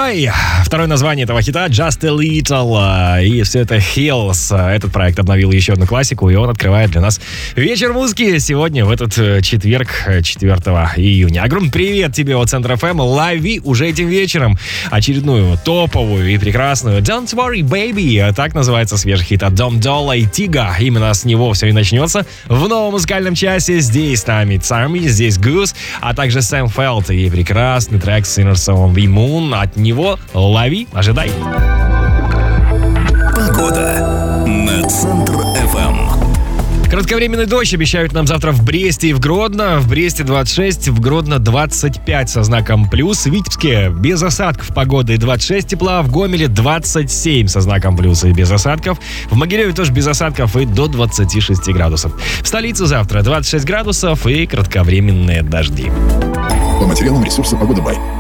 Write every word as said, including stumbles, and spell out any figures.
Boy. Второе название этого хита Just a Little. И все это Hills. Этот проект обновил еще одну классику, и он открывает для нас вечер музыки сегодня, в этот четверг, четвёртого июня. Огромный привет тебе от Центра эф эм. Лови уже этим вечером очередную топовую и прекрасную Don't Worry Baby. Так называется свежий хит от Dom Dolla и Тига. Именно с него все и начнется в новом музыкальном часе. Здесь с нами Царми, здесь Goose, а также Сэм Фелд и прекрасный трек Sinners on the Moon. От него лови, ожидай. Погода на Центр эф эм. Кратковременный дождь обещают нам завтра в Бресте и в Гродно. В Бресте двадцать шесть, в Гродно двадцать пять со знаком плюс. В Витебске без осадков погоды двадцать шесть тепла. В Гомеле двадцать семь со знаком плюс и без осадков. В Могилеве тоже без осадков и до двадцати шести градусов. В столице завтра двадцать шесть градусов и кратковременные дожди. По материалам ресурса «Погода Бай».